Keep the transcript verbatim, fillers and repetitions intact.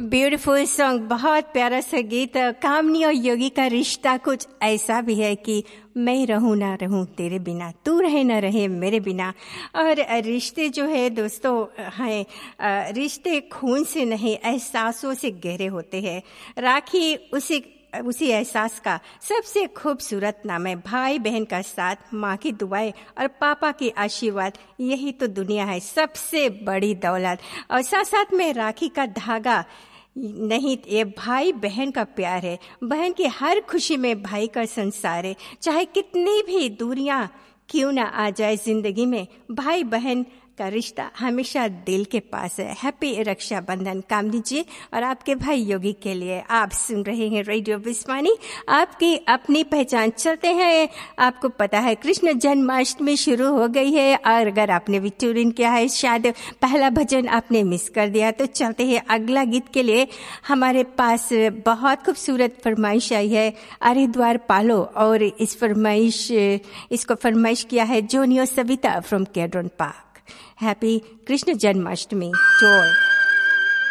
Beautiful song, बहुत प्यारा सा गीत। कामनी और योगी का रिश्ता कुछ ऐसा भी है कि मैं रहूं ना रहूं तेरे बिना, तू रहे ना रहे मेरे बिना। और रिश्ते जो है दोस्तों हैं, रिश्ते खून से नहीं एहसासों से गहरे होते हैं। राखी उसी उसी एहसास का सबसे खूबसूरत नाम है। भाई बहन का साथ, माँ की दुआएं और पापा की आशीर्वाद, यही तो दुनिया है सबसे बड़ी दौलत। और साथ साथ में राखी का धागा नहीं, ये भाई बहन का प्यार है। बहन की हर खुशी में भाई का संसार है। चाहे कितनी भी दूरियां क्यों ना आ जाए जिंदगी में, भाई बहन का रिश्ता हमेशा दिल के पास है। हैप्पी रक्षाबंधन कामनी जी और आपके भाई योगी के लिए। आप सुन रहे हैं रेडियो विस्वानी, आपकी अपनी पहचान। चलते हैं, आपको पता है कृष्ण जन्माष्टमी शुरू हो गई है और अगर आपने भी ट्यून इन किया है, शायद पहला भजन आपने मिस कर दिया, तो चलते हैं अगला गीत के लिए। हमारे पास बहुत खूबसूरत फरमाइश आई है, हरिद्वार पालो, और इस फरमाइश इसको फरमाइश किया है जोनियो Savita from केड्रॉन park. Happy Krishna Janmashtami to all.